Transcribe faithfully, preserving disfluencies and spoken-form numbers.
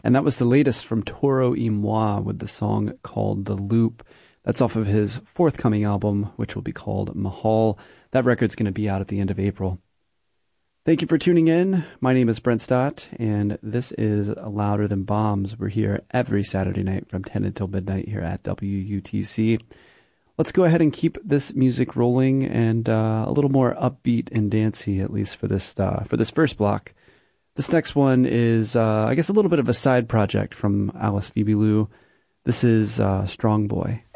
And that was the latest from Toro y Moi with the song called The Loop. That's off of his forthcoming album, which will be called Mahal. That record's going to be out at the end of April. Thank you for tuning in. My name is Brent Stott, and this is Louder Than Bombs. We're here every Saturday night from ten until midnight here at W U T C. Let's go ahead and keep this music rolling and uh, a little more upbeat and dancey, at least for this uh, for this first block. This next one is, uh, I guess, a little bit of a side project from Alice Phoebe Lou. This is uh, Strong Boy.